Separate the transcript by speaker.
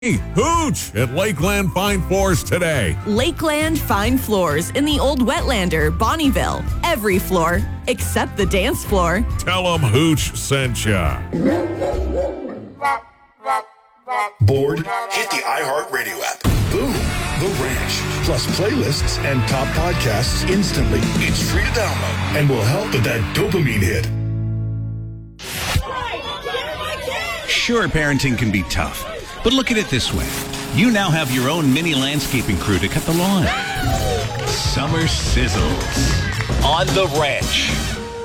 Speaker 1: Hooch at Lakeland Fine Floors today.
Speaker 2: Lakeland Fine Floors in the Old Wetlander, Bonnieville. Every floor except the dance floor.
Speaker 1: Tell them Hooch sent ya.
Speaker 3: Bored? Hit the iHeartRadio app. Boom. The Ranch. Plus playlists and top podcasts instantly. It's free to download and will help with that dopamine hit.
Speaker 4: Sure, parenting can be tough, but look at it this way. You now have your own mini landscaping crew to cut the lawn. Summer sizzles on The Ranch.